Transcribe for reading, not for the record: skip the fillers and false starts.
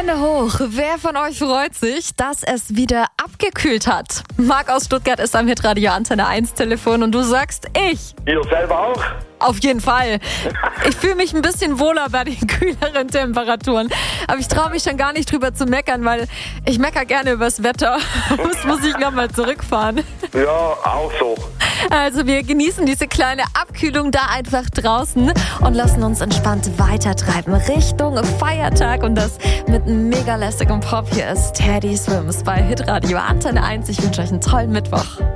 Hände hoch. Wer von euch freut sich, dass es wieder abgekühlt hat? Marc aus Stuttgart ist am Hitradio Antenne 1 Telefon und du sagst, ich. Ihr selber auch? Auf jeden Fall. Ich fühle mich ein bisschen wohler bei den kühleren Temperaturen. Aber ich traue mich schon gar nicht drüber zu meckern, weil ich meckere gerne übers Wetter. muss ich nochmal zurückfahren. Ja, auch so. Also wir genießen diese kleine Abkühlung da einfach draußen und lassen uns entspannt weitertreiben Richtung Feiertag und das mit mega lässigem Pop. Hier ist Teddy Swims bei Hitradio Antenne 1. Ich wünsche euch einen tollen Mittwoch.